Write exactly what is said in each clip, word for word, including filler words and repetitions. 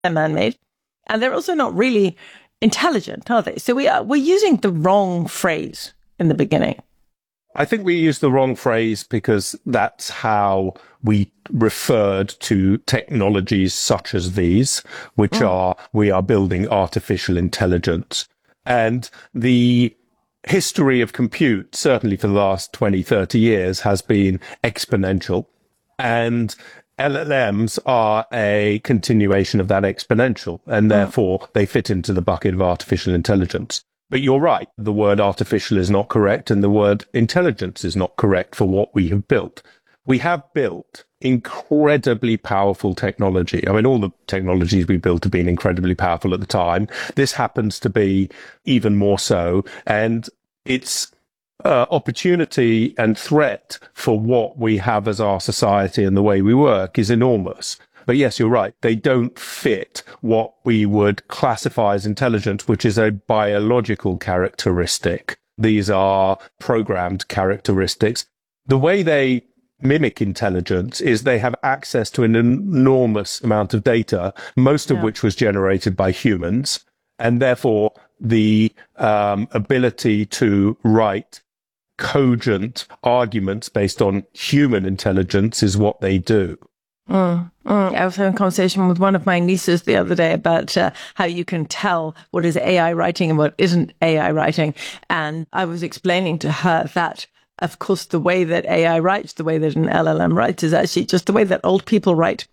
They're man-made. And they're also not really intelligent, are they? So we are, we're using the wrong phrase in the beginning. I think we use the wrong phrase because that's how we referred to technologies such as these, which mm. are, we are building artificial intelligence. And the history of compute, certainly for the last twenty, thirty years, has been exponential. And L L Ms are a continuation of that exponential, and therefore they fit into the bucket of artificial intelligence. But you're right, the word artificial is not correct, and the word intelligence is not correct for what we have built. We have built incredibly powerful technology. I mean, all the technologies we built have been incredibly powerful at the time. This happens to be even more so, and it's uh, opportunity and threat for what we have as our society and the way we work is enormous. But yes, you're right. They don't fit what we would classify as intelligence, which is a biological characteristic. These are programmed characteristics. The way they mimic intelligence is they have access to an enormous amount of data, most of yeah. which was generated by humans. And therefore, the um, ability to write cogent arguments based on human intelligence is what they do. Mm, mm. I was having a conversation with one of my nieces the other day about uh, how you can tell what is A I writing and what isn't A I writing. And I was explaining to her that, of course, the way that A I writes, the way that an L L M writes, is actually just the way that old people write.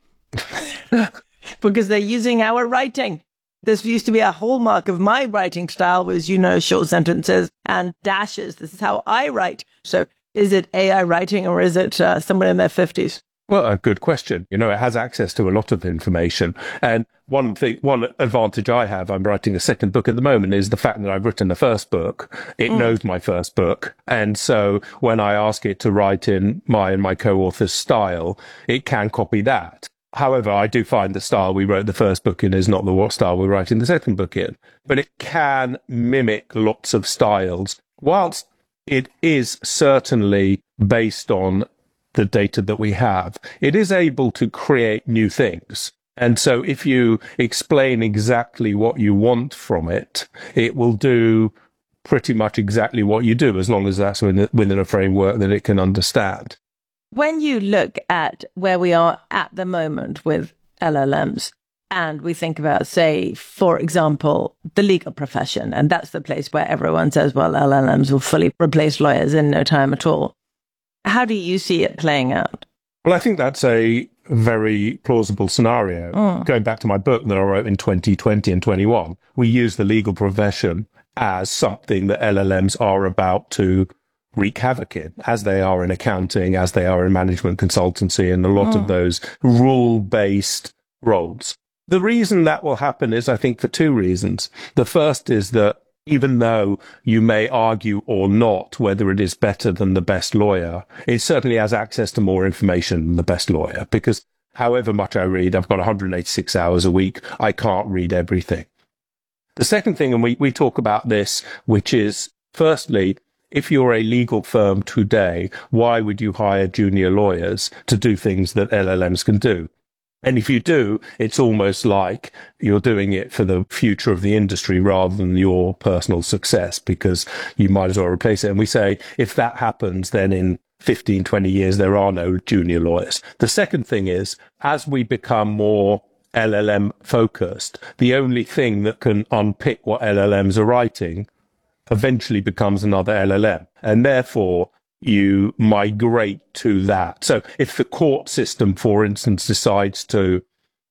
Because they're using our writing. This used to be a hallmark of my writing style was, you know, short sentences and dashes. This is how I write. So is it A I writing or is it uh, someone in their fifties? Well, a good question. You know, it has access to a lot of information. And one thing, one advantage I have, I'm writing a second book at the moment, is the fact that I've written the first book. It mm. knows my first book. And so when I ask it to write in my and my co-author's style, it can copy that. However, I do find the style we wrote the first book in is not the style we're writing the second book in. But it can mimic lots of styles, whilst it is certainly based on the data that we have. It is able to create new things. And so if you explain exactly what you want from it, it will do pretty much exactly what you do, as long as that's within a framework that it can understand. When you look at where we are at the moment with L L Ms, and we think about, say, for example, the legal profession, and that's the place where everyone says, well, L L Ms will fully replace lawyers in no time at all. How do you see it playing out? Well, I think that's a very plausible scenario. Mm. Going back to my book that I wrote in twenty twenty and twenty-one, we use the legal profession as something that L L Ms are about to wreak havoc in, as they are in accounting, as they are in management consultancy, and a lot mm. of those rule-based roles. The reason that will happen is, I think, for two reasons. The first is that even though you may argue or not whether it is better than the best lawyer, it certainly has access to more information than the best lawyer, because however much I read, I've got one hundred eighty-six hours a week, I can't read everything. The second thing, and we, we talk about this, which is, firstly, if you're a legal firm today, why would you hire junior lawyers to do things that L L Ms can do? And if you do, it's almost like you're doing it for the future of the industry rather than your personal success, because you might as well replace it. And we say, if that happens, then in fifteen, twenty years, there are no junior lawyers. The second thing is, as we become more L L M focused, the only thing that can unpick what L L Ms are writing eventually becomes another L L M. And therefore, you migrate to that. So if the court system, for instance, decides to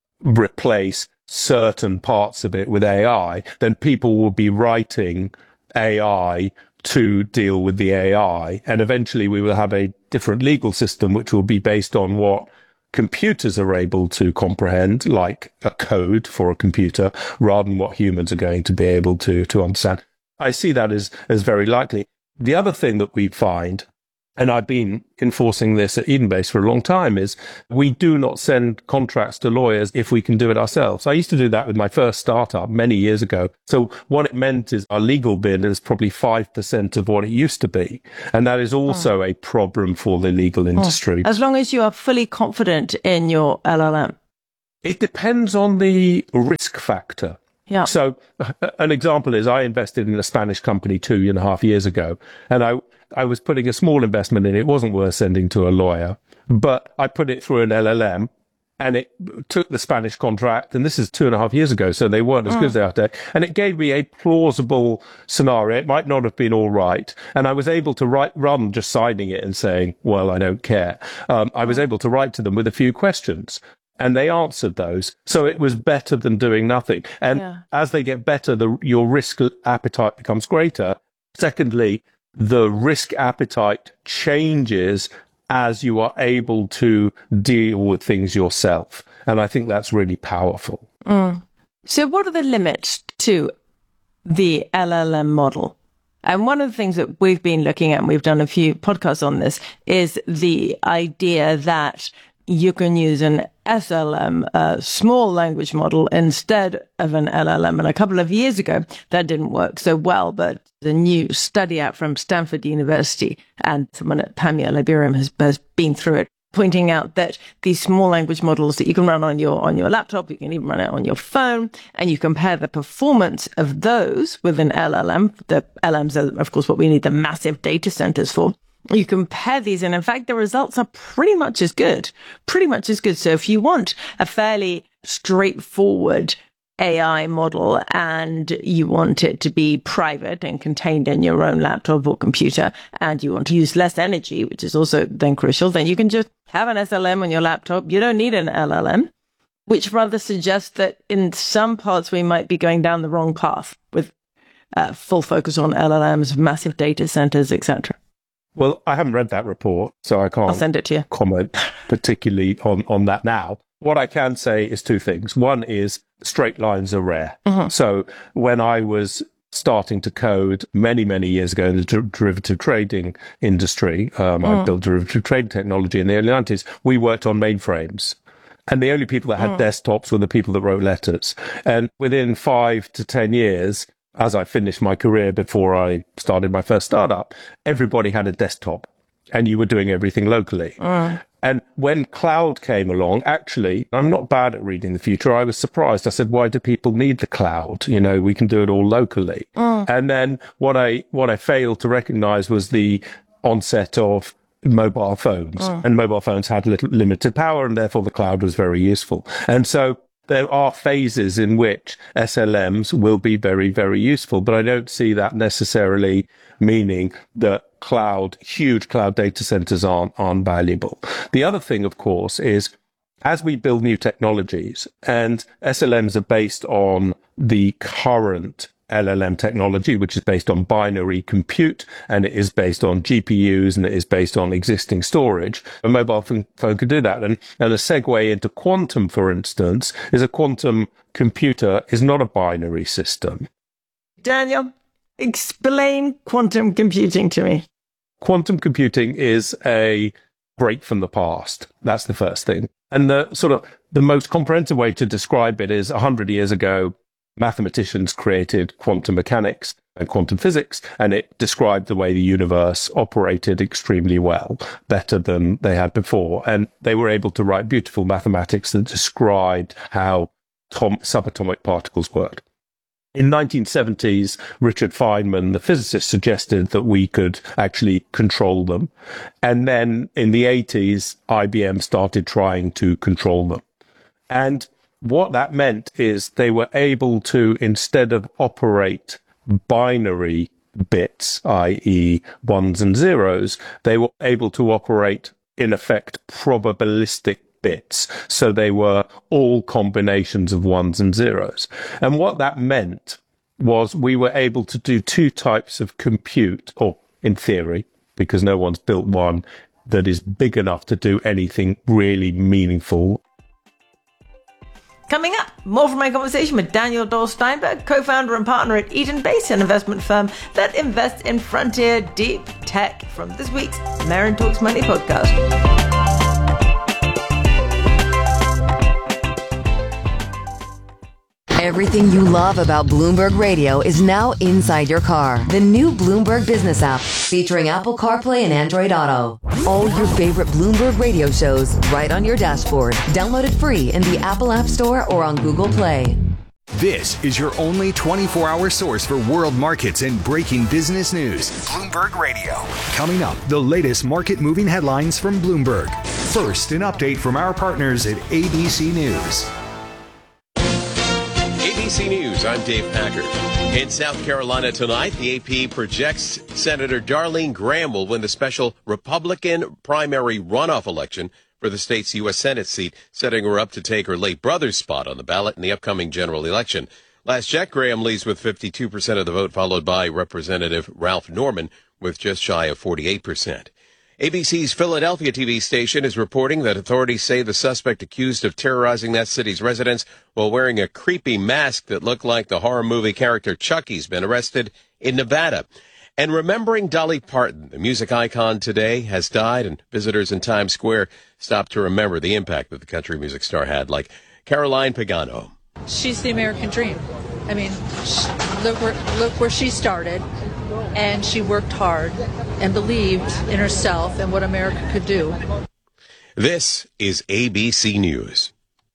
replace certain parts of it with A I, then people will be writing A I to deal with the A I. And eventually we will have a different legal system, which will be based on what computers are able to comprehend, like a code for a computer, rather than what humans are going to be able to, to understand. I see that as, as very likely. The other thing that we find, and I've been enforcing this at Edenbase for a long time, is we do not send contracts to lawyers if we can do it ourselves. I used to do that with my first startup many years ago. So what it meant is our legal bid is probably five percent of what it used to be. And that is also oh. a problem for the legal industry. Oh. As long as you are fully confident in your L L M. It depends on the risk factor. Yeah. So uh, an example is I invested in a Spanish company two and a half years ago, and I, I was putting a small investment in. It wasn't worth sending to a lawyer, but I put it through an L L M, and it took the Spanish contract, and this is two and a half years ago, so they weren't as mm. good as they are today. And it gave me a plausible scenario. It might not have been all right. And I was able to write, rather than just signing it and saying, well, I don't care. Um, I was able to write to them with a few questions. And they answered those. So it was better than doing nothing. And yeah. as they get better, the, your risk appetite becomes greater. Secondly, the risk appetite changes as you are able to deal with things yourself. And I think that's really powerful. Mm. So what are the limits to the L L M model? And one of the things that we've been looking at, and we've done a few podcasts on this, is the idea that you can use an S L M, a small language model, instead of an L L M. And a couple of years ago, that didn't work so well. But the new study out from Stanford University, and someone at Pamia Liberium has, has been through it, pointing out that these small language models that you can run on your on your laptop, you can even run it on your phone, and you compare the performance of those with an L L M. The L L Ms are, of course, what we need the massive data centers for. You compare these, and in fact, the results are pretty much as good, pretty much as good. So if you want a fairly straightforward A I model and you want it to be private and contained in your own laptop or computer, and you want to use less energy, which is also then crucial, then you can just have an S L M on your laptop. You don't need an L L M, which rather suggests that in some parts we might be going down the wrong path with uh, full focus on L L Ms, massive data centers, et cetera. Well, I haven't read that report, so I can't I'll send it to you. comment particularly on, on that now. What I can say is two things. One is straight lines are rare. Mm-hmm. So when I was starting to code many, many years ago in the der- derivative trading industry, um, mm. I built derivative trading technology in the early nineties, we worked on mainframes. And the only people that had mm. desktops were the people that wrote letters. And within five to ten years, as I finished my career before I started my first startup, everybody had a desktop and you were doing everything locally. Mm. And when cloud came along, actually, I'm not bad at reading the future. I was surprised. I said, why do people need the cloud? You know, we can do it all locally. Mm. And then what I, what I failed to recognize was the onset of mobile phones. Mm. And mobile phones had little limited power, and therefore the cloud was very useful. And so there are phases in which S L Ms will be very, very useful, but I don't see that necessarily meaning that cloud, huge cloud data centers aren't, aren't valuable. The other thing, of course, is as we build new technologies, and S L Ms are based on the current L L M technology, which is based on binary compute, and it is based on G P Us, and it is based on existing storage. A mobile phone, phone could do that. And, and a segue into quantum, for instance, is a quantum computer is not a binary system. Daniel, explain quantum computing to me. Quantum computing is a break from the past. That's the first thing. And the sort of the most comprehensive way to describe it is a hundred years ago, mathematicians created quantum mechanics and quantum physics, and it described the way the universe operated extremely well, better than they had before. And they were able to write beautiful mathematics that described how tom- subatomic particles worked. In nineteen seventies, Richard Feynman, the physicist, suggested that we could actually control them. And then in the eighties, I B M started trying to control them. And what that meant is they were able to, instead of operate binary bits, that is ones and zeros, they were able to operate, in effect, probabilistic bits. So they were all combinations of ones and zeros. And what that meant was we were able to do two types of compute, or in theory, because no one's built one that is big enough to do anything really meaningful. Coming up, more from my conversation with Daniel Doyle Steinberg, co-founder and partner at Eden Base, an investment firm that invests in frontier deep tech, from this week's Merrin Talks Money podcast. Everything you love about Bloomberg Radio is now inside your car. The new Bloomberg Business app, featuring Apple CarPlay and Android Auto. All your favorite Bloomberg Radio shows right on your dashboard. Download it free in the Apple App Store or on Google Play. This is your only twenty-four hour source for world markets and breaking business news. Bloomberg Radio. Coming up, the latest market-moving headlines from Bloomberg. First, an update from our partners at A B C News. A B C News, I'm Dave Packard. In South Carolina tonight, the A P projects Senator Darlene Graham will win the special Republican primary runoff election for the state's U S Senate seat, setting her up to take her late brother's spot on the ballot in the upcoming general election. Last check, Graham leads with fifty-two percent of the vote, followed by Representative Ralph Norman with just shy of forty-eight percent. A B C's Philadelphia T V station is reporting that authorities say the suspect accused of terrorizing that city's residents while wearing a creepy mask that looked like the horror movie character Chucky's been arrested in Nevada. And remembering Dolly Parton, the music icon today, has died, and visitors in Times Square stopped to remember the impact that the country music star had, like Caroline Pagano. She's the American dream. I mean, she, look, where, look where she started, and she worked hard and believed in herself and what America could do. This is A B C News.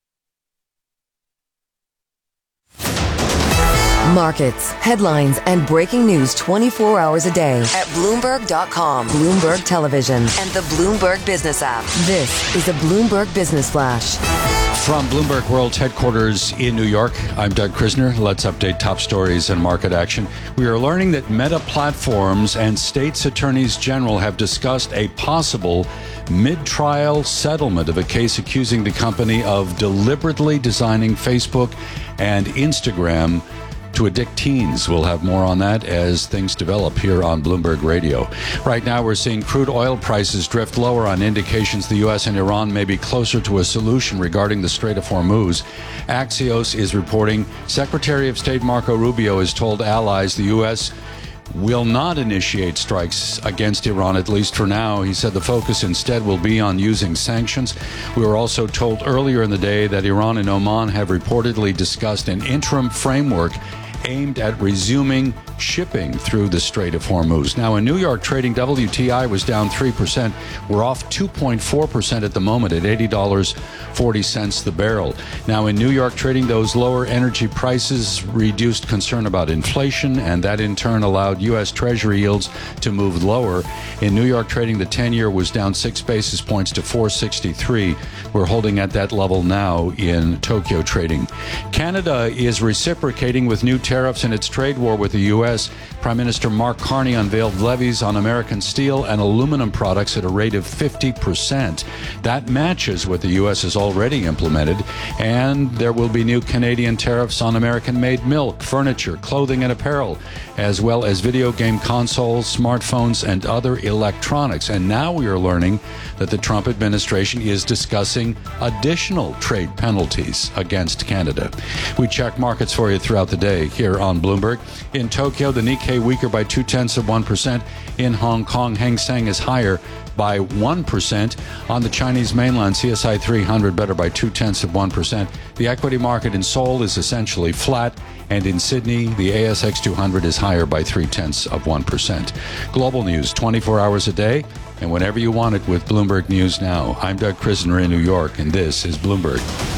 Markets, headlines, and breaking news twenty-four hours a day at Bloomberg dot com, Bloomberg Television, and the Bloomberg Business app. This is a Bloomberg Business Flash. From Bloomberg World's headquarters in New York, I'm Doug Krisner. Let's update top stories and market action. We are learning that Meta Platforms and states' attorneys general have discussed a possible mid-trial settlement of a case accusing the company of deliberately designing Facebook and Instagram to addict teens. We'll have more on that as things develop here on Bloomberg Radio. Right now, we're seeing crude oil prices drift lower on indications the U S and Iran may be closer to a solution regarding the Strait of Hormuz. Axios is reporting Secretary of State Marco Rubio has told allies the U S will not initiate strikes against Iran, at least for now. He said the focus instead will be on using sanctions. We were also told earlier in the day that Iran and Oman have reportedly discussed an interim framework aimed at resuming shipping through the Strait of Hormuz. Now, in New York trading, W T I was down three percent. We're off two point four percent at the moment at eighty dollars and forty cents the barrel. Now, in New York trading, those lower energy prices reduced concern about inflation, and that in turn allowed U S Treasury yields to move lower. In New York trading, the ten-year was down six basis points to four sixty-three. We're holding at that level now in Tokyo trading. Canada is reciprocating with new tariffs in its trade war with the U S. Prime Minister Mark Carney unveiled levies on American steel and aluminum products at a rate of fifty percent. That matches what the U S has already implemented, and there will be new Canadian tariffs on American-made milk, furniture, clothing, and apparel, as well as video game consoles, smartphones, and other electronics. And now we are learning that the Trump administration is discussing additional trade penalties against Canada. We check markets for you throughout the day here on Bloomberg. In Tokyo, the Nikkei weaker by two-tenths of one percent. In Hong Kong, Hang Seng is higher by one percent. On the Chinese mainland, C S I three hundred better by two-tenths of one percent. The equity market in Seoul is essentially flat, and in Sydney, the A S X two hundred is higher by three-tenths of one percent. Global news twenty-four hours a day, and whenever you want it with Bloomberg News Now. I'm Doug Krisner in New York, and this is Bloomberg.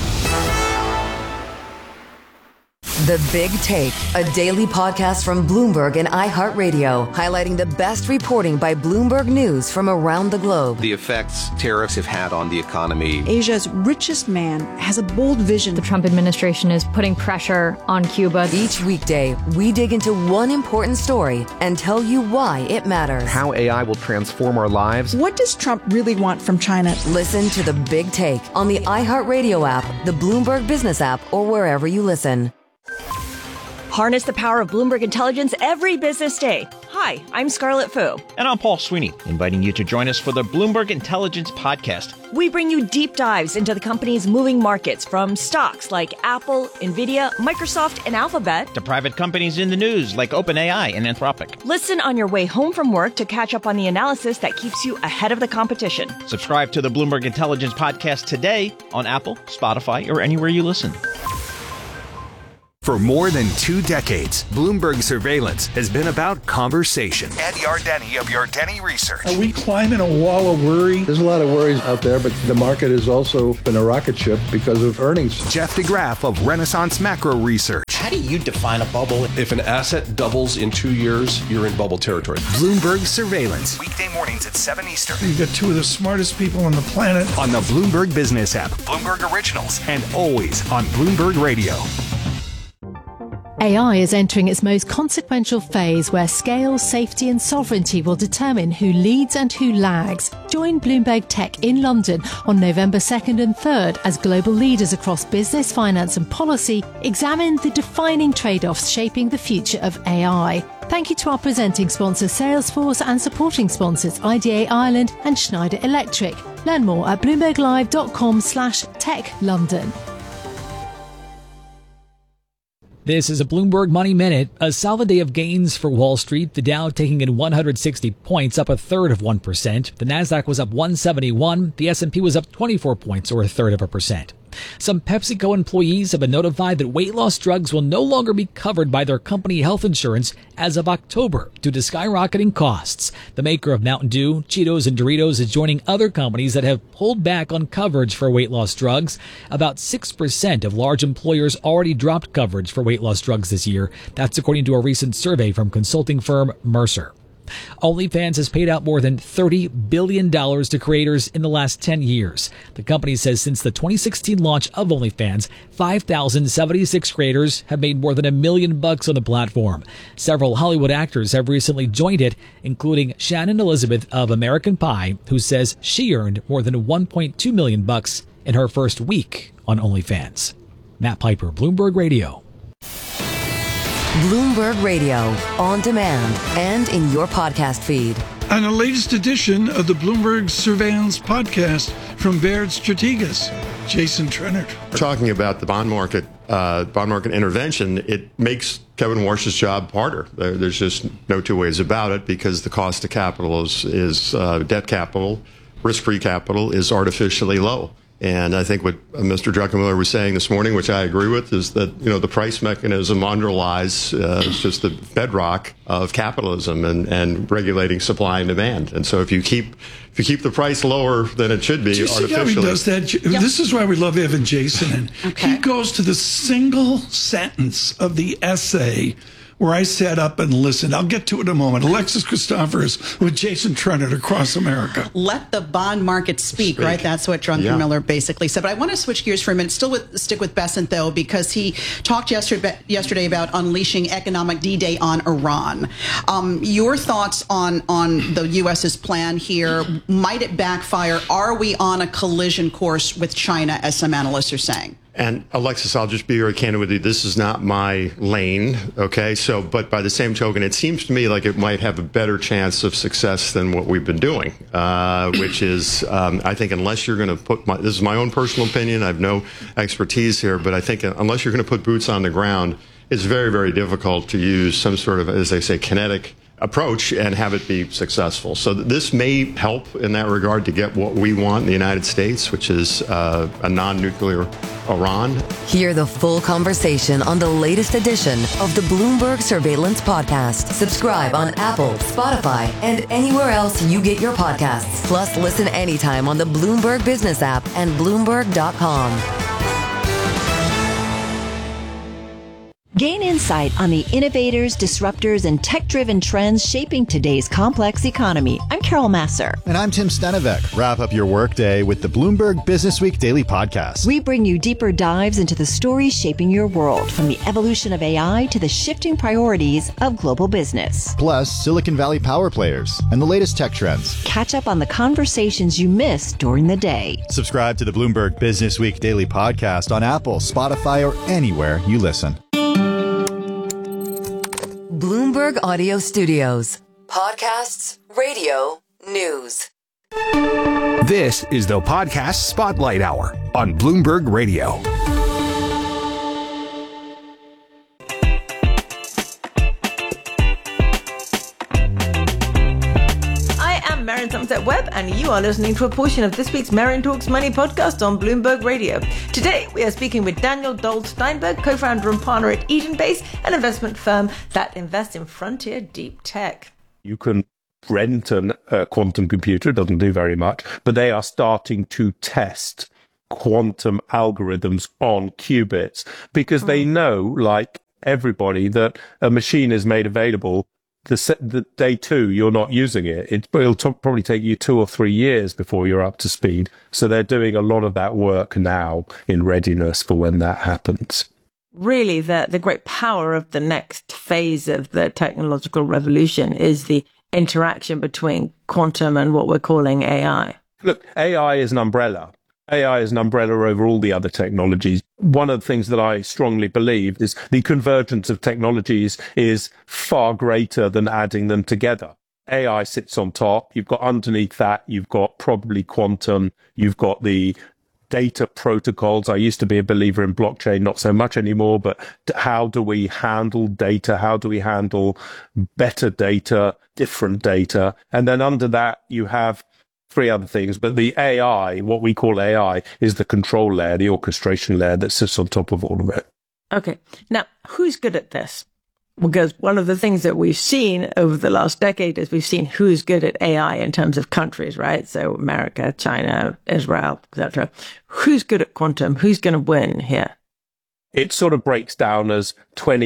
The Big Take, a daily podcast from Bloomberg and iHeartRadio, highlighting the best reporting by Bloomberg News from around the globe. The effects tariffs have had on the economy. Asia's richest man has a bold vision. The Trump administration is putting pressure on Cuba. Each weekday, we dig into one important story and tell you why it matters. How A I will transform our lives. What does Trump really want from China? Listen to The Big Take on the iHeartRadio app, the Bloomberg Business app, or wherever you listen. Harness the power of Bloomberg Intelligence every business day. Hi, I'm Scarlett Fu. And I'm Paul Sweeney, inviting you to join us for the Bloomberg Intelligence Podcast. We bring you deep dives into the company's moving markets, from stocks like Apple, Nvidia, Microsoft, and Alphabet, to private companies in the news like OpenAI and Anthropic. Listen on your way home from work to catch up on the analysis that keeps you ahead of the competition. Subscribe to the Bloomberg Intelligence Podcast today on Apple, Spotify, or anywhere you listen. For more than two decades, Bloomberg Surveillance has been about conversation. Ed Yardeni of Yardeni Research. Are we climbing a wall of worry? There's a lot of worries out there, but the market has also been a rocket ship because of earnings. Jeff DeGraff of Renaissance Macro Research. How do you define a bubble? If an asset doubles in two years, you're in bubble territory. Bloomberg Surveillance. Weekday mornings at seven Eastern. You've got two of the smartest people on the planet. On the Bloomberg Business app, Bloomberg Originals, and always on Bloomberg Radio. A I is entering its most consequential phase where scale, safety and sovereignty will determine who leads and who lags. Join Bloomberg Tech in London on November second and third as global leaders across business, finance and policy examine the defining trade-offs shaping the future of A I. Thank you to our presenting sponsor Salesforce and supporting sponsors I D A Ireland and Schneider Electric. Learn more at bloomberglive.com slash tech London. This is a Bloomberg Money Minute. A solid day of gains for Wall Street. The Dow taking in one hundred sixty points, up a third of one percent. The Nasdaq was up one seventy-one. The S and P was up twenty-four points, or a third of a percent. Some PepsiCo employees have been notified that weight loss drugs will no longer be covered by their company health insurance as of October due to skyrocketing costs. The maker of Mountain Dew, Cheetos, and Doritos is joining other companies that have pulled back on coverage for weight loss drugs. About six percent of large employers already dropped coverage for weight loss drugs this year. That's according to a recent survey from consulting firm Mercer. OnlyFans has paid out more than thirty billion dollars to creators in the last ten years. The company says since the twenty sixteen launch of OnlyFans, five thousand seventy-six creators have made more than a million bucks on the platform. Several Hollywood actors have recently joined it, including Shannon Elizabeth of American Pie, who says she earned more than one point two million bucks in her first week on OnlyFans. Matt Piper, Bloomberg Radio. Bloomberg Radio, on demand and in your podcast feed. On the latest edition of the Bloomberg Surveillance Podcast from Baird Strategas, Jason Trennert. Talking about the bond market, uh, bond market intervention, it makes Kevin Warsh's job harder. There, there's just no two ways about it because the cost of capital is, is uh, debt capital, risk-free capital is artificially low. And I think what Mister Druckenmiller was saying this morning, which I agree with, is that, you know, the price mechanism underlies uh, it's just the bedrock of capitalism and, and regulating supply and demand. And so if you keep if you keep the price lower than it should be, Do you see artificially. how he does that? Yep. This is why we love Evan Jason. And okay. He goes to the single sentence of the essay where I sat up and listened. I'll get to it in a moment. Alexis Christophers with Jason Trennert across America. Let the bond market speak, speak. right? That's what Druckenmiller yeah. basically said. But I want to switch gears for a minute. Still with, stick with Bessent, though, because he talked yesterday, yesterday about unleashing economic D-Day on Iran. Um, your thoughts on, on the U S's plan here? Might it backfire? Are we on a collision course with China, as some analysts are saying? And Alexis, I'll just be very candid with you. This is not my lane, okay? So, but by the same token, it seems to me like it might have a better chance of success than what we've been doing, uh, which is, um, I think, unless you're going to put, my, this is my own personal opinion. I have no expertise here, but I think unless you're going to put boots on the ground, it's very, very difficult to use some sort of, as they say, kinetic approach and have it be successful. So this may help in that regard to get what we want in the United States, which is uh, a non-nuclear Iran. Hear the full conversation on the latest edition of the Bloomberg Surveillance Podcast. Subscribe on Apple, Spotify, and anywhere else you get your podcasts. Plus, listen anytime on the Bloomberg Business app and Bloomberg dot com. Gain insight on the innovators, disruptors, and tech-driven trends shaping today's complex economy. I'm Carol Masser. And I'm Tim Stenevec. Wrap up your workday with the Bloomberg Businessweek Daily Podcast. We bring you deeper dives into the stories shaping your world, from the evolution of A I to the shifting priorities of global business. Plus, Silicon Valley power players and the latest tech trends. Catch up on the conversations you missed during the day. Subscribe to the Bloomberg Businessweek Daily Podcast on Apple, Spotify, or anywhere you listen. Bloomberg Audio Studios. Podcasts, radio, news. This is the Podcast Spotlight Hour on Bloomberg Radio. I am Marin Somerset Webb, and you are listening to a portion of this week's Marion Talks Money podcast on Bloomberg Radio. Today, we are speaking with Daniel Dold-Steinberg, co-founder and partner at EdenBase, an investment firm that invests in frontier deep tech. You can rent a uh, quantum computer. It doesn't do very much, but they are starting to test quantum algorithms on qubits because mm. they know, like everybody, that a machine is made available the, se- the day two you're not using it. It will t- probably take you two or three years before you're up to speed. So they're doing a lot of that work now in readiness for when that happens. Really, the, the great power of the next phase of the technological revolution is the interaction between quantum and what we're calling A I. Look, A I is an umbrella. A I is an umbrella over all the other technologies. One of the things that I strongly believe is the convergence of technologies is far greater than adding them together. A I sits on top. You've got underneath that, you've got probably quantum. You've got the data protocols. I used to be a believer in blockchain, not so much anymore, but how do we handle data? How do we handle better data, different data? And then under that, you have three other things, but the A I, what we call A I, is the control layer, the orchestration layer that sits on top of all of it. Okay. Now, who's good at this? Because one of the things that we've seen over the last decade is we've seen who's good at A I in terms of countries, right? So America, China, Israel, et cetera. Who's good at quantum? Who's going to win here? It sort of breaks down as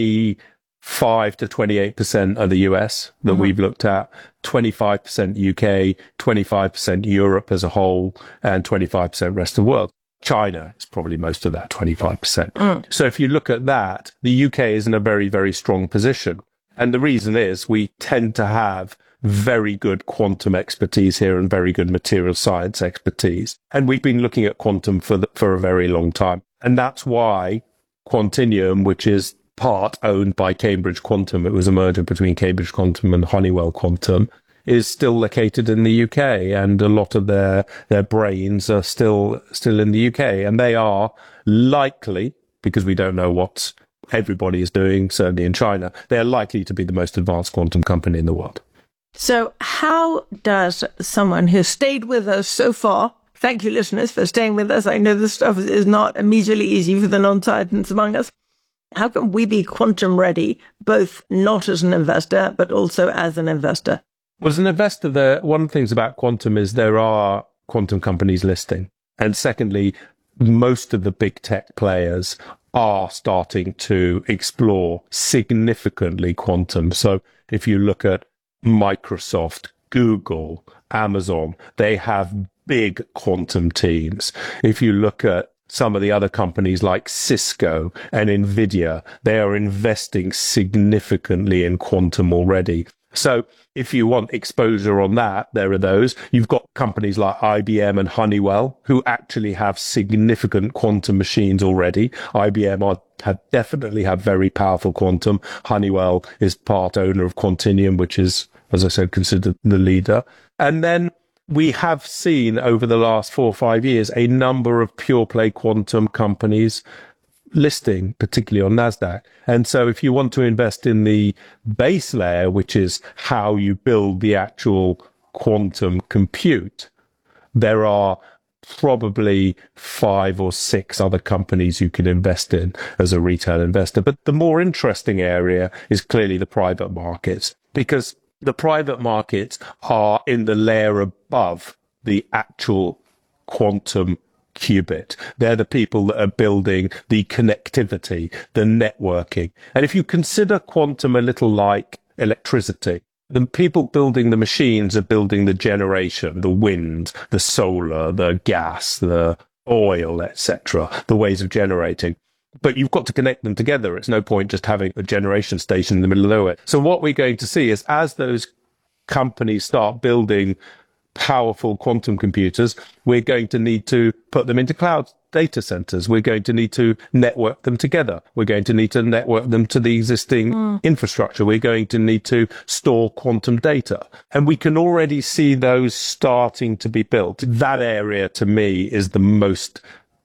twenty-five to twenty-eight percent of the U S that mm-hmm. we've looked at, twenty-five percent U K, twenty-five percent Europe as a whole, and twenty-five percent rest of the world. China is probably most of that, twenty-five percent. Mm. So if you look at that, the U K is in a very, very strong position. And the reason is we tend to have very good quantum expertise here and very good material science expertise. And we've been looking at quantum for the, for a very long time. And that's why Quantinuum, which is part owned by Cambridge Quantum, it was a merger between Cambridge Quantum and Honeywell Quantum, is still located in the U K, and a lot of their their brains are still still in the U K, and they are likely, because we don't know what everybody is doing, certainly in China, they're likely to be the most advanced quantum company in the world. So how does someone who stayed with us so far, thank you listeners for staying with us, I know this stuff is not immediately easy for the non-scientists among us, how can we be quantum ready, both not as an investor, but also as an investor? Well, as an investor, there, one of the things about quantum is there are quantum companies listing. And secondly, most of the big tech players are starting to explore significantly quantum. So if you look at Microsoft, Google, Amazon, they have big quantum teams. If you look at some of the other companies like Cisco and NVIDIA, they are investing significantly in quantum already. So if you want exposure on that, there are those. You've got companies like I B M and Honeywell who actually have significant quantum machines already. I B M are, have definitely have very powerful quantum. Honeywell is part owner of Quantinuum, which is, as I said, considered the leader. And then we have seen over the last four or five years a number of pure play quantum companies listing, particularly on NASDAQ. And so if you want to invest in the base layer, which is how you build the actual quantum compute, there are probably five or six other companies you can invest in as a retail investor. But the more interesting area is clearly the private markets, because the private markets are in the layer above the actual quantum qubit. They're the people that are building the connectivity, the networking. And if you consider quantum a little like electricity, the people building the machines are building the generation, the wind, the solar, the gas, the oil, et cetera, the ways of generating. But you've got to connect them together. It's no point just having a generation station in the middle of nowhere. So what we're going to see is as those companies start building powerful quantum computers, we're going to need to put them into cloud data centers. We're going to need to network them together. We're going to need to network them to the existing mm. infrastructure. We're going to need to store quantum data. And we can already see those starting to be built. That area, to me, is the most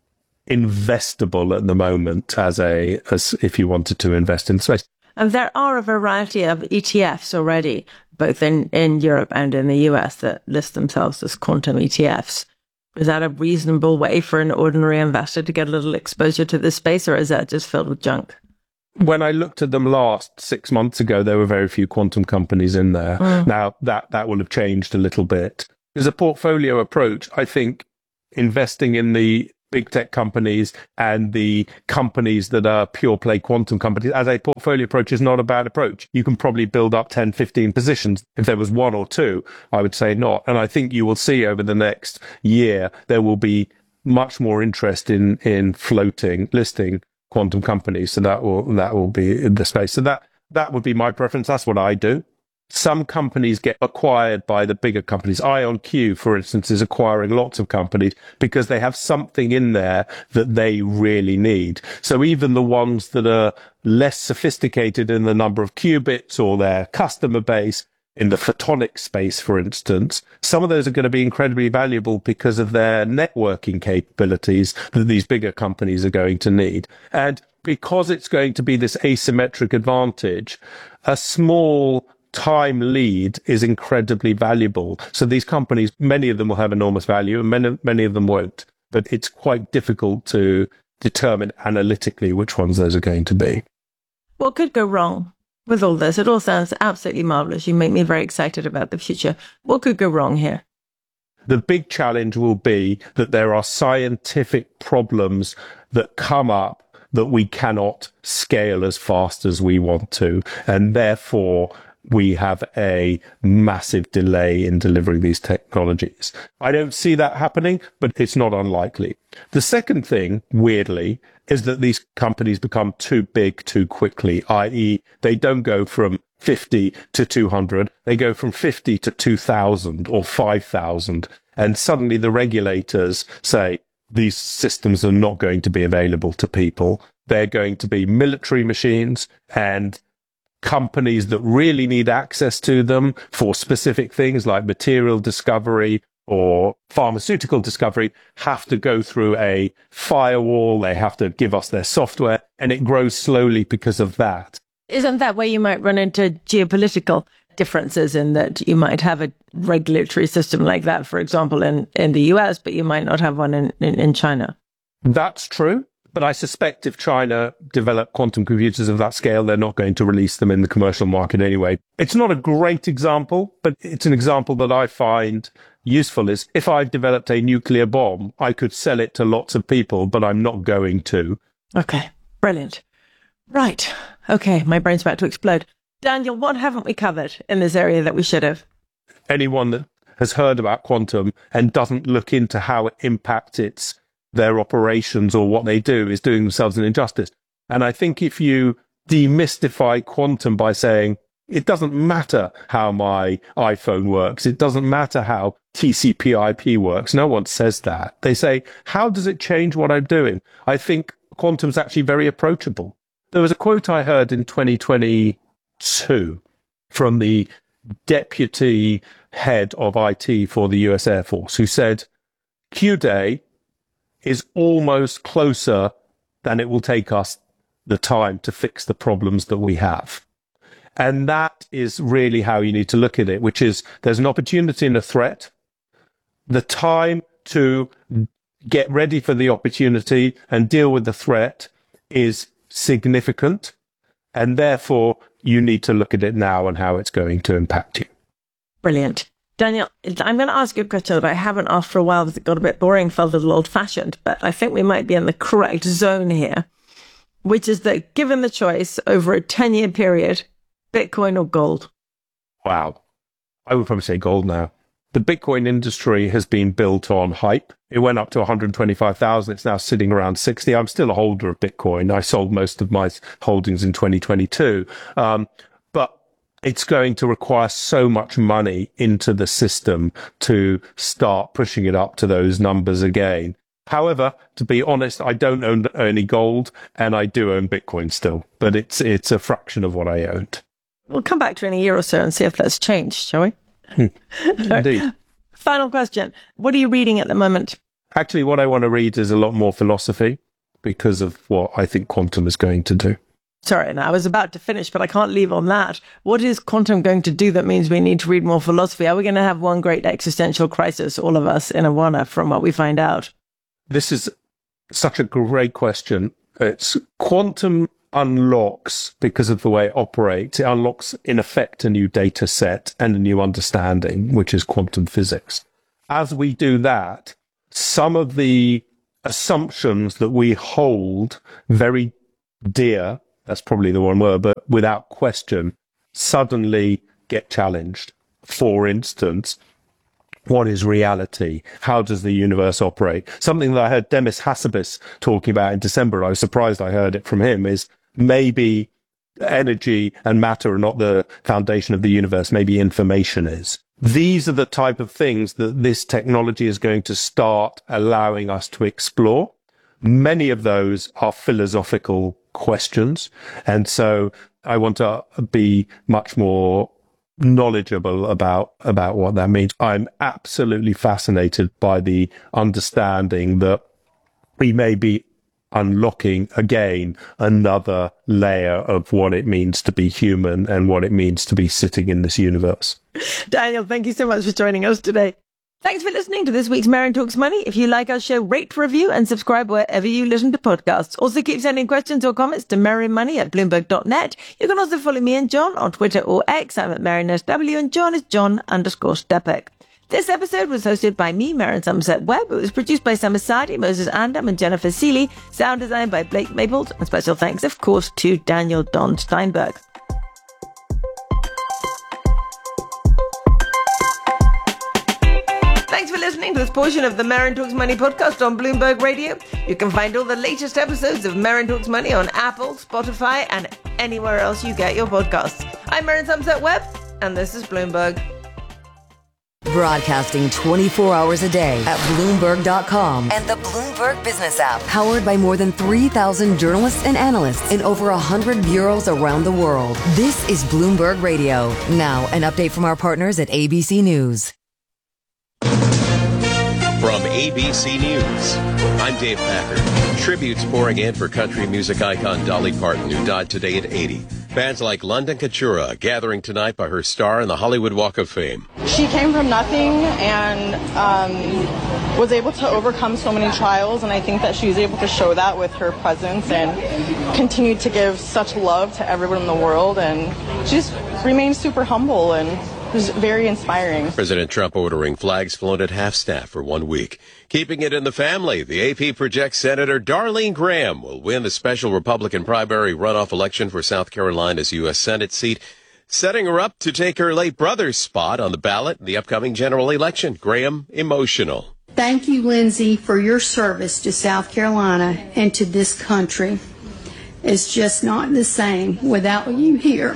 investable at the moment as a, as if you wanted to invest in space. And there are a variety of E T Fs already both in, in Europe and in the U S, that list themselves as quantum E T Fs. Is that a reasonable way for an ordinary investor to get a little exposure to this space, or is that just filled with junk? When I looked at them last six months ago, there were very few quantum companies in there. Mm. Now, that, that will have changed a little bit. As a portfolio approach, I think investing in the big tech companies and the companies that are pure play quantum companies as a portfolio approach is not a bad approach. You can probably build up ten, fifteen positions. If there was one or two, I would say not. And I think you will see over the next year, there will be much more interest in, in floating, listing quantum companies. So that will, that will be in the space. So that, that would be my preference. That's what I do. Some companies get acquired by the bigger companies. IonQ, for instance, is acquiring lots of companies because they have something in there that they really need. So even the ones that are less sophisticated in the number of qubits or their customer base, in the photonic space, for instance, some of those are going to be incredibly valuable because of their networking capabilities that these bigger companies are going to need. And because it's going to be this asymmetric advantage, a small time lead is incredibly valuable. So these companies, many of them will have enormous value and many, many of them won't. But it's quite difficult to determine analytically which ones those are going to be. What could go wrong with all this? It all sounds absolutely marvelous. You make me very excited about the future. What could go wrong here? The big challenge will be that there are scientific problems that come up that we cannot scale as fast as we want to. And therefore, we have a massive delay in delivering these technologies. I don't see that happening, but it's not unlikely. The second thing, weirdly, is that these companies become too big too quickly, that is they don't go from fifty to two hundred, they go from fifty to two thousand or five thousand. And suddenly the regulators say these systems are not going to be available to people. They're going to be military machines, and companies that really need access to them for specific things like material discovery or pharmaceutical discovery have to go through a firewall. They have to give us their software, and it grows slowly because of that. Isn't that where you might run into geopolitical differences, in that you might have a regulatory system like that, for example, in, in the U S, but you might not have one in, in, in China? That's true. But I suspect if China develop quantum computers of that scale, they're not going to release them in the commercial market anyway. It's not a great example, but it's an example that I find useful. Is if I've developed a nuclear bomb, I could sell it to lots of people, but I'm not going to. Okay, brilliant. Right. Okay, my brain's about to explode. Daniel, what haven't we covered in this area that we should have? Anyone that has heard about quantum and doesn't look into how it impacts its their operations or what they do is doing themselves an injustice. And I think if you demystify quantum by saying, it doesn't matter how my iPhone works, it doesn't matter how T C P I P works, no one says that. They say, how does it change what I'm doing? I think quantum's actually very approachable. There was a quote I heard in twenty twenty-two from the deputy head of I T for the U S Air Force, who said, Q-Day is almost closer than it will take us the time to fix the problems that we have. And that is really how you need to look at it, which is there's an opportunity and a threat. The time to get ready for the opportunity and deal with the threat is significant. And therefore, you need to look at it now and how it's going to impact you. Brilliant. Daniel, I'm going to ask you a question that I haven't asked for a while because it got a bit boring, felt a little old-fashioned, but I think we might be in the correct zone here, which is that given the choice over a ten-year period, Bitcoin or gold? Wow. I would probably say gold now. The Bitcoin industry has been built on hype. It went up to one hundred twenty-five thousand. It's now sitting around sixty. I'm still a holder of Bitcoin. I sold most of my holdings in twenty twenty-two. Um, but it's going to require so much money into the system to start pushing it up to those numbers again. However, to be honest, I don't own any gold, and I do own Bitcoin still, but it's it's a fraction of what I owned. We'll come back to it in a year or so and see if that's changed, shall we? Indeed. Final question. What are you reading at the moment? Actually, what I want to read is a lot more philosophy because of what I think quantum is going to do. Sorry, and I was about to finish, but I can't leave on that. What is quantum going to do that means we need to read more philosophy? Are we going to have one great existential crisis, all of us, in Awana, from what we find out? This is such a great question. It's quantum unlocks, because of the way it operates, it unlocks, in effect, a new data set and a new understanding, which is quantum physics. As we do that, some of the assumptions that we hold very dear, that's probably the one word, but without question, suddenly get challenged. For instance, what is reality? How does the universe operate? Something that I heard Demis Hassabis talking about in December, I was surprised I heard it from him, is maybe energy and matter are not the foundation of the universe, maybe information is. These are the type of things that this technology is going to start allowing us to explore. Many of those are philosophical questions. And so I want to be much more knowledgeable about, about what that means. I'm absolutely fascinated by the understanding that we may be unlocking again another layer of what it means to be human and what it means to be sitting in this universe. Daniel, thank you so much for joining us today. Thanks for listening to this week's Marion Talks Money. If you like our show, rate, review, and subscribe wherever you listen to podcasts. Also, keep sending questions or comments to marionmoney at bloomberg dot net. You can also follow me and John on Twitter or X. I'm at MarionSW, and John is John underscore Stepek. This episode was hosted by me, Marion Somerset Webb. It was produced by Sam Asadi, Moses Andam, and Jennifer Seeley. Sound design by Blake Maples. And special thanks, of course, to Daniel Don Steinberg. Thanks for listening to this portion of the Marion Talks Money podcast on Bloomberg Radio. You can find all the latest episodes of Marion Talks Money on Apple, Spotify, and anywhere else you get your podcasts. I'm Marion Somerset Webb, and this is Bloomberg. Broadcasting twenty-four hours a day at Bloomberg dot com and the Bloomberg Business app. Powered by more than three thousand journalists and analysts in over one hundred bureaus around the world. This is Bloomberg Radio. Now, an update from our partners at A B C News. From A B C News, I'm Dave Packard. Tributes pouring in for country music icon Dolly Parton, who died today at eighty. Bands like London Couture gathering tonight by her star in the Hollywood Walk of Fame. She came from nothing and um, was able to overcome so many trials, and I think that she was able to show that with her presence and continued to give such love to everyone in the world, and she just remained super humble and it was very inspiring. President Trump ordering flags flown at half-staff for one week. Keeping it in the family, the A P projects Senator Darlene Graham will win the special Republican primary runoff election for South Carolina's U S Senate seat, setting her up to take her late brother's spot on the ballot in the upcoming general election. Graham, emotional. Thank you, Lindsey, for your service to South Carolina and to this country. It's just not the same without you here.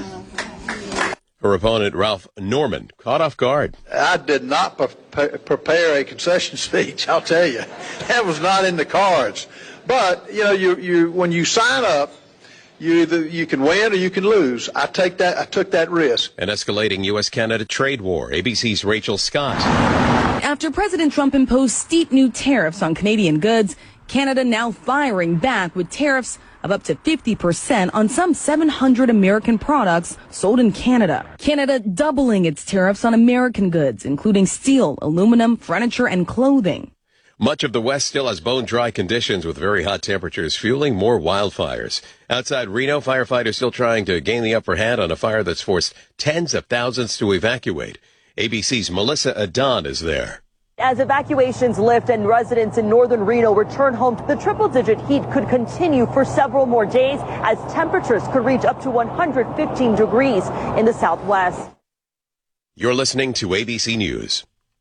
Her opponent, Ralph Norman, caught off guard. I did not pre- prepare a concession speech, I'll tell you. That was not in the cards. But, you know, you, you, when you sign up, you either, you can win or you can lose. I take that. I took that risk. An escalating U S Canada trade war. A B C's Rachel Scott. After President Trump imposed steep new tariffs on Canadian goods, Canada now firing back with tariffs of up to fifty percent on some seven hundred American products sold in Canada. Canada doubling its tariffs on American goods, including steel, aluminum, furniture, and clothing. Much of the West still has bone-dry conditions with very hot temperatures fueling more wildfires. Outside Reno, firefighters still trying to gain the upper hand on a fire that's forced tens of thousands to evacuate. A B C's Melissa Adon is there. As evacuations lift and residents in northern Reno return home, the triple-digit heat could continue for several more days as temperatures could reach up to one hundred fifteen degrees in the southwest. You're listening to A B C News.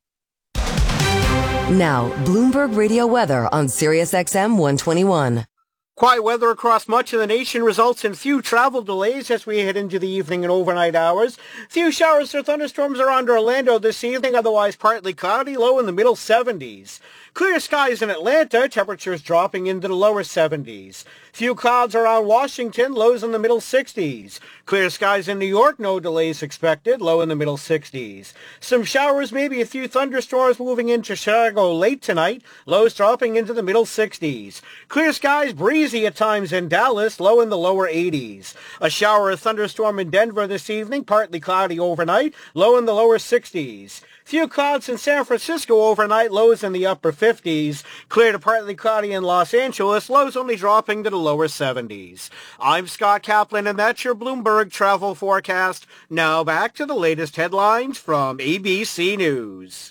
Now, Bloomberg Radio weather on Sirius X M one twenty-one. Quiet weather across much of the nation results in few travel delays as we head into the evening and overnight hours. Few showers or thunderstorms around Orlando this evening, otherwise partly cloudy, low in the middle seventies. Clear skies in Atlanta, temperatures dropping into the lower seventies. Few clouds around Washington, lows in the middle sixties. Clear skies in New York, no delays expected, low in the middle sixties. Some showers, maybe a few thunderstorms moving into Chicago late tonight, lows dropping into the middle sixties. Clear skies, breezy at times in Dallas, low in the lower eighties. A shower or thunderstorm in Denver this evening, partly cloudy overnight, low in the lower sixties. Few clouds in San Francisco overnight, lows in the upper fifties. Clear to partly cloudy in Los Angeles, lows only dropping to the lower seventies. I'm Scott Kaplan, and that's your Bloomberg travel forecast. Now back to the latest headlines from A B C News.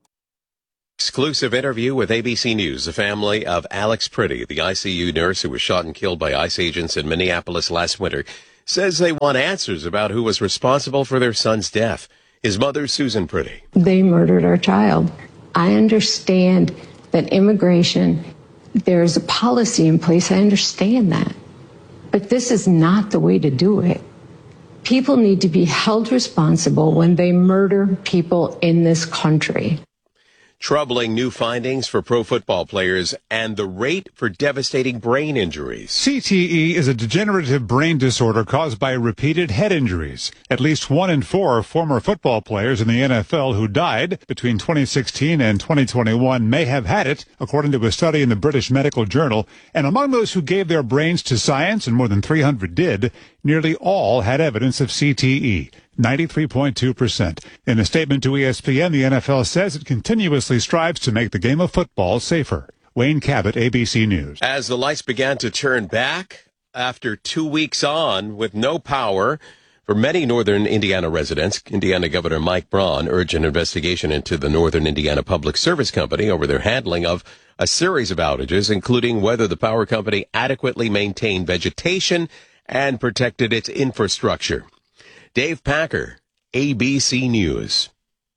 Exclusive interview with A B C News. The family of Alex Priddy, the I C U nurse who was shot and killed by ICE agents in Minneapolis last winter, says they want answers about who was responsible for their son's death. His mother, Susan Priddy. They murdered our child. I understand that immigration, there is a policy in place. I understand that. But this is not the way to do it. People need to be held responsible when they murder people in this country. Troubling new findings for pro football players and the rate for devastating brain injuries. C T E is a degenerative brain disorder caused by repeated head injuries. At least one in four former football players in the N F L who died between twenty sixteen and twenty twenty-one may have had it, according to a study in the British Medical Journal. And among those who gave their brains to science, and more than three hundred did, nearly all had evidence of C T E. ninety-three point two percent. In a statement to E S P N, the N F L says it continuously strives to make the game of football safer. Wayne Cabot, A B C News. As the lights began to turn back after two weeks on with no power for many northern Indiana residents, Indiana Governor Mike Braun urged an investigation into the Northern Indiana Public Service Company over their handling of a series of outages, including whether the power company adequately maintained vegetation and protected its infrastructure. Dave Packer, A B C News.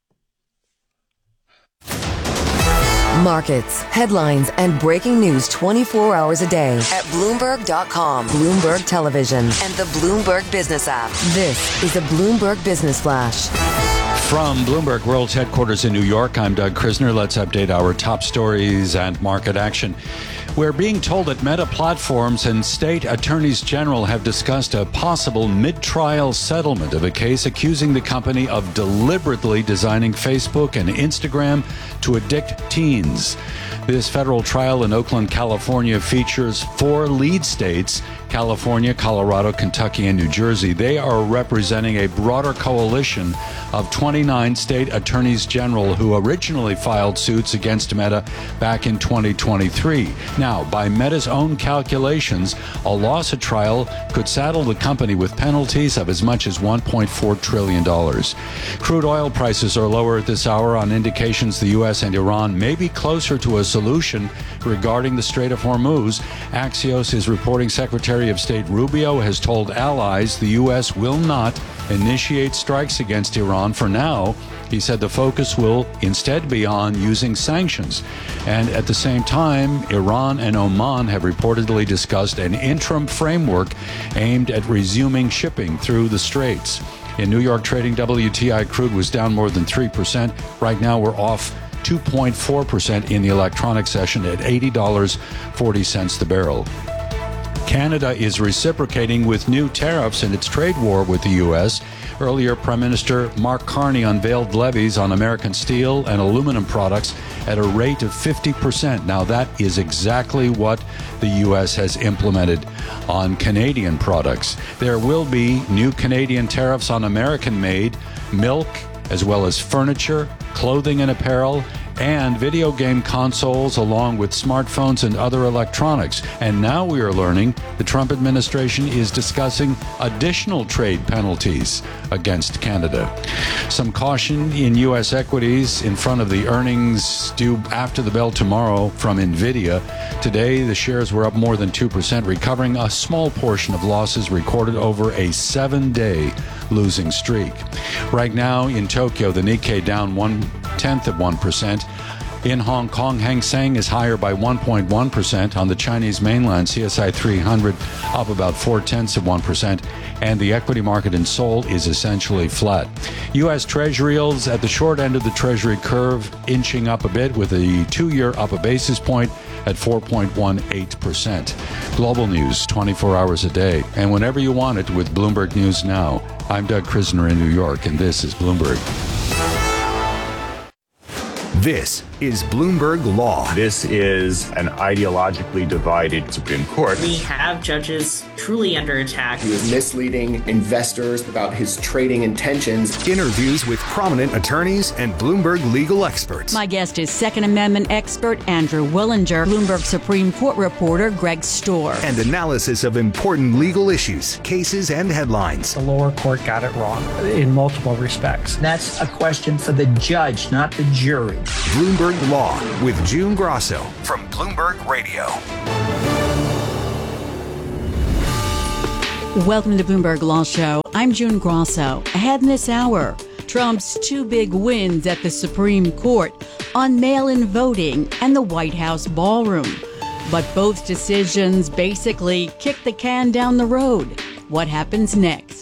Markets, headlines, and breaking news twenty-four hours a day at Bloomberg dot com, Bloomberg Television, and the Bloomberg Business app. This is a Bloomberg Business Flash. From Bloomberg World's headquarters in New York, I'm Doug Krisner. Let's update our top stories and market action. We're being told that Meta Platforms and state attorneys general have discussed a possible mid-trial settlement of a case accusing the company of deliberately designing Facebook and Instagram to addict teens. This federal trial in Oakland, California features four lead states, California, Colorado, Kentucky, and New Jersey. They are representing a broader coalition of twenty-nine state attorneys general who originally filed suits against Meta back in twenty twenty-three. Now, by Meta's own calculations, a lawsuit trial could saddle the company with penalties of as much as one point four trillion dollars. Crude oil prices are lower at this hour on indications the U S and Iran may be closer to a solution regarding the Strait of Hormuz. Axios is reporting Secretary of State Rubio has told allies the U S will not initiate strikes against Iran for now. He said the focus will instead be on using sanctions. And at the same time, Iran and Oman have reportedly discussed an interim framework aimed at resuming shipping through the straits. In New York trading, W T I crude was down more than three percent. Right now, we're off two point four percent in the electronic session at eighty dollars and forty cents the barrel. Canada is reciprocating with new tariffs in its trade war with the U S. Earlier, Prime Minister Mark Carney unveiled levies on American steel and aluminum products at a rate of fifty percent. Now, that is exactly what the U S has implemented on Canadian products. There will be new Canadian tariffs on American-made milk, as well as furniture, clothing and apparel, and video game consoles, along with smartphones and other electronics. And now we are learning the Trump administration is discussing additional trade penalties against Canada. Some caution in U S equities in front of the earnings due after the bell tomorrow from NVIDIA. Today, the shares were up more than two percent, recovering a small portion of losses recorded over a seven-day losing streak. Right now in Tokyo, the Nikkei down one-tenth of one percent. In Hong Kong, Hang Seng is higher by one point one percent. On the Chinese mainland, C S I three hundred up about four-tenths of one percent. And the equity market in Seoul is essentially flat. U S. Treasury yields at the short end of the Treasury curve inching up a bit, with the two-year up a basis point at four point one eight percent. Global news twenty-four hours a day, and whenever you want it with Bloomberg News Now. I'm Doug Krisner in New York, and this is Bloomberg. This is Bloomberg Law. This is an ideologically divided Supreme Court. We have judges truly under attack. He was misleading investors about his trading intentions. Interviews with prominent attorneys and Bloomberg legal experts. My guest is Second Amendment expert Andrew Willinger, Bloomberg Supreme Court reporter Greg Storr. And analysis of important legal issues, cases, and headlines. The lower court got it wrong in multiple respects. That's a question for the judge, not the jury. Bloomberg Law with June Grosso from Bloomberg Radio. Welcome to Bloomberg Law Show. I'm June Grosso. Ahead in this hour, Trump's two big wins at the Supreme Court on mail-in voting and the White House ballroom. But both decisions basically kick the can down the road. What happens next?